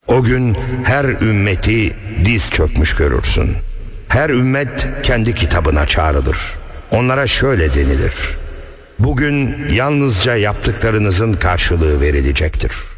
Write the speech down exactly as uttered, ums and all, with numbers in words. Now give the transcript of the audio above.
O gün her ümmeti diz çökmüş görürsün. Her ümmet kendi kitabına çağrılır. Onlara şöyle denilir: bugün yalnızca yaptıklarınızın karşılığı verilecektir.